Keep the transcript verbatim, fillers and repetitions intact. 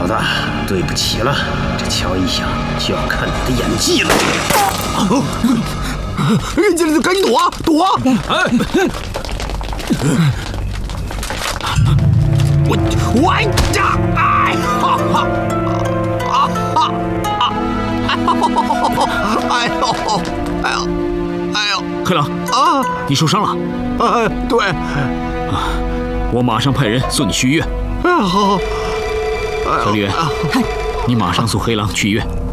老大，对不起了，这乔一响就要看你的演技了。 人家赶紧躲啊，躲啊！ 哎， 我我哎呀，哎哈哈，啊哈啊，哎呦，哎呦，哎呦，哎呦， 克朗啊， 你受伤了？ 啊，对， 啊，我马上派人送你去医院。 啊好， 小绿，你马上送黑狼去医院。